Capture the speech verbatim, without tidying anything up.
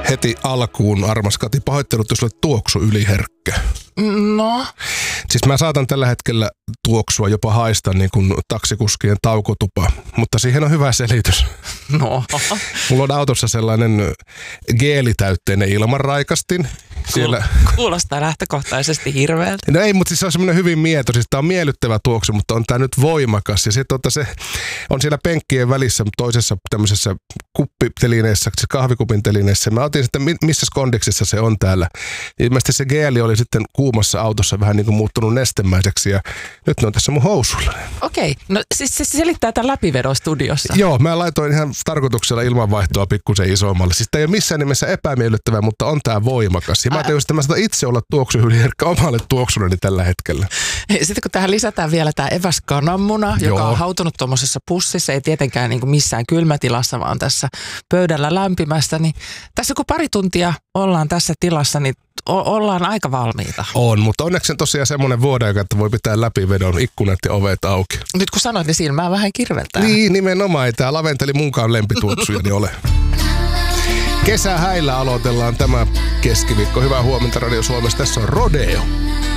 heti alkuun, armas Kati, pahoittelut, jos olet tuoksu yliherkkä. No? Siis mä saatan tällä hetkellä tuoksua, jopa haista niin kuin taksikuskien taukotupa, mutta siihen on hyvä selitys. No? Mulla on autossa sellainen geelitäytteinen ilmanraikastin. Siellä... Kuulostaa lähtökohtaisesti hirveältä. No ei, mutta siis se on semmoinen hyvin mieto. Siis tää on miellyttävä tuoksu, mutta on tää nyt voimakas. Ja sitten tota se on siellä penkkien välissä toisessa tämmöisessä kuppitelineessä, siis kahvikupin telineessä. Mä otin sitten, missä kondiksessa se on täällä. Ilmeisesti se geeli oli sitten kuumassa autossa vähän niin kuin muuttunut nestemäiseksi ja nyt ne on tässä mun housuilla. Okei, no siis se selittää tämän läpivedon studiossa. Joo, mä laitoin ihan tarkoituksella ilmanvaihtoa pikkusen isommalle. Siis tää ei ole missään nimessä epämiellyttävää, mutta on tää voimakas. Ja mä tajusin, että mä saatan itse olla tuoksuhyliherkkä omalle tuoksulleni tällä hetkellä. Sitten kun tähän lisätään vielä tämä eväs kananmuna, joka Joo. on hautunut tuommoisessa pussissa, ei tietenkään niin kuin missään kylmätilassa, vaan tässä pöydällä lämpimästä, niin tässä kun pari tuntia ollaan tässä tilassa, niin o- ollaan aika valmiita. On, mutta onneksi on tosiaan semmoinen vuodeaika, että voi pitää läpivedon ikkunat ja ovet auki. Nyt kun sanoit, niin silmää vähän kirveltää. Niin, nimenomaan. Ei tää laventeli munkaan lempituoksujani ole. Kesähäillä aloitellaan tämä keskiviikko. Hyvää huomenta Radio Suomessa. Tässä on Rodeo.